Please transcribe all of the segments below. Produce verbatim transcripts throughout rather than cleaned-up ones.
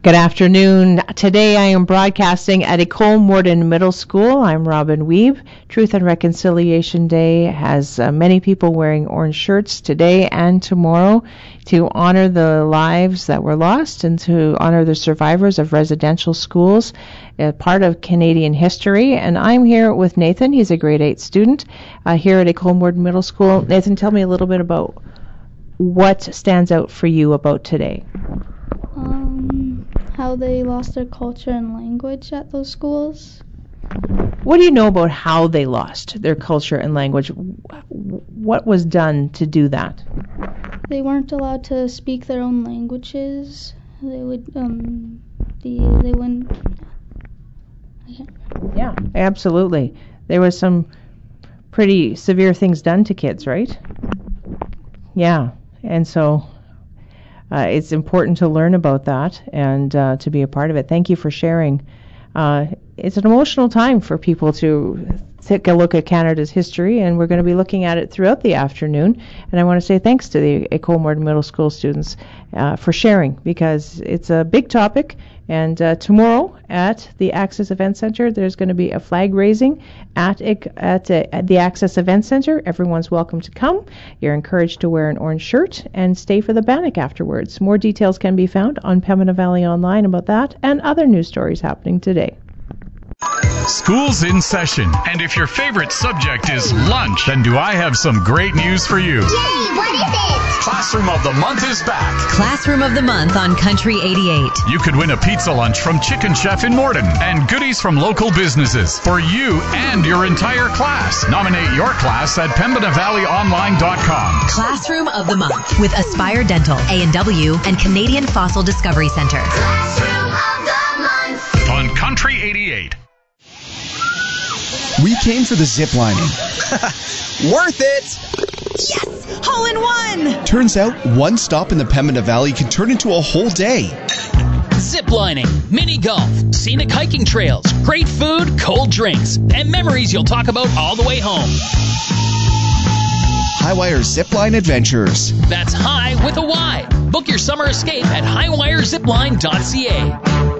Good afternoon. Today I am broadcasting at École Morden Middle School. I'm Robin Weeb. Truth and Reconciliation Day has uh, many people wearing orange shirts today and tomorrow to honor the lives that were lost and to honor the survivors of residential schools, uh, part of Canadian history. And I'm here with Nathan. He's a grade eight student uh, here at École Morden Middle School. Nathan, tell me a little bit about what stands out for you about today. Um, how they lost their culture and language at those schools. What do you know about how they lost their culture and language? What was done to do that? They weren't allowed to speak their own languages. They would, um, be, they wouldn't. Yeah, absolutely. There was some pretty severe things done to kids, right? Yeah, and so uh, it's important to learn about that and uh, to be a part of it. Thank you for sharing. Uh, it's an emotional time for people to take a look at Canada's history, and we're going to be looking at it throughout the afternoon. And I want to say thanks to the École Morden Middle School students uh, for sharing, because it's a big topic. And uh, tomorrow at the Access Event Center, there's going to be a flag raising at at, uh, at the Access Event Center. Everyone's welcome to come. You're encouraged to wear an orange shirt and stay for the bannock afterwards. More details can be found on Pembina Valley Online about that and other news stories happening today. School's in session, and if your favorite subject is lunch, then do I have some great news for you. Jay, what is it? Classroom of the Month is back. Classroom of the Month on Country eighty-eight. You could win a pizza lunch from Chicken Chef in Morden and goodies from local businesses for you and your entire class. Nominate your class at pembina valley online dot com. Classroom of the Month with Aspire Dental, A and W, and Canadian Fossil Discovery Center. Classroom of the Month. On Country eighty-eight. We came for the zip lining. Worth it! Yes! Hole in one! Turns out one stop in the Pembina Valley can turn into a whole day. Zip lining, mini golf, scenic hiking trails, great food, cold drinks, and memories you'll talk about all the way home. Highwire Zipline Adventures. That's high with a Y. Book your summer escape at highwire zipline dot c a.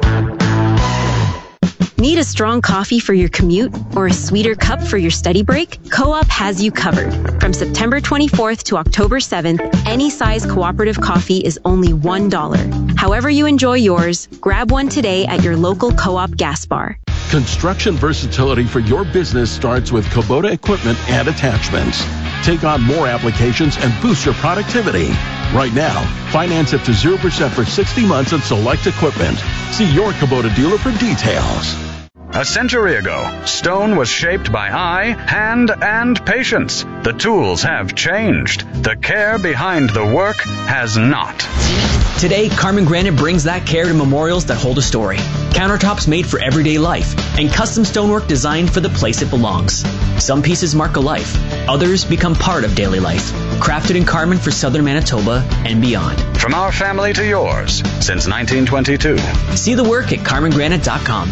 Need a strong coffee for your commute or a sweeter cup for your study break? Co-op has you covered. From September twenty-fourth to October seventh, any size cooperative coffee is only one dollar. However you enjoy yours, grab one today at your local Co-op gas bar. Construction versatility for your business starts with Kubota equipment and attachments. Take on more applications and boost your productivity. Right now, finance up to zero percent for sixty months on select equipment. See your Kubota dealer for details. A century ago, stone was shaped by eye, hand, and patience. The tools have changed. The care behind the work has not. Today, Carmen Granite brings that care to memorials that hold a story. Countertops made for everyday life, and custom stonework designed for the place it belongs. Some pieces mark a life. Others become part of daily life. Crafted in Carmen for southern Manitoba and beyond. From our family to yours, since nineteen twenty-two. See the work at carmen granite dot com.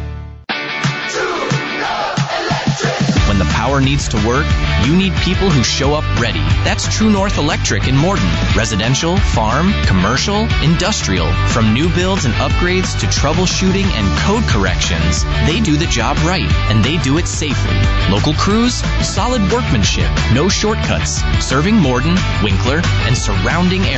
When the power needs to work, you need people who show up ready. That's True North Electric in Morden. Residential, farm, commercial, industrial. From new builds and upgrades to troubleshooting and code corrections, they do the job right, and they do it safely. Local crews, solid workmanship, no shortcuts. Serving Morden, Winkler, and surrounding areas.